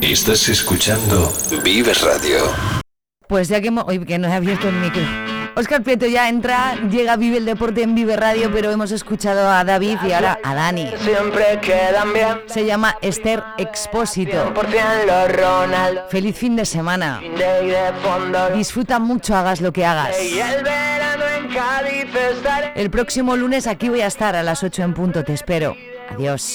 Estás escuchando Vive Radio. Pues ya que que no he abierto el micro. Óscar Prieto ya entra, llega Vive el Deporte en Vive Radio, pero hemos escuchado a David y ahora a Dani. Siempre quedan bien. Se llama Esther Expósito. 100% los Ronaldo. Feliz fin de semana. Y de fondo. Disfruta mucho, hagas lo que hagas. Y el verano en Cádiz estaré. El próximo lunes aquí voy a estar a las 8 en punto, te espero. Adiós.